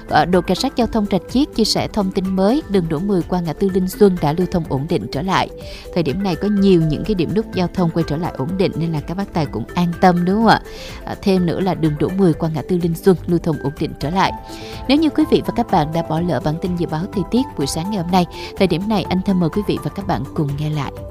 Đội cảnh sát giao thông Rạch Chiếc chia sẻ thông tin mới, đường Đỗ Mười qua ngã tư Linh Xuân đã lưu thông ổn định trở lại. Thời điểm này có nhiều những cái điểm nút giao thông quay trở lại ổn định nên là các bác tài cũng an tâm, đúng không ạ? Thêm nữa là đường Đỗ Mười qua ngã tư Linh Xuân lưu thông ổn định trở lại. Nếu như quý vị và các bạn đã bỏ lỡ bản tin dự báo thời tiết buổi sáng ngày hôm nay, thời điểm này anh thân mời quý vị và các bạn cùng nghe lại.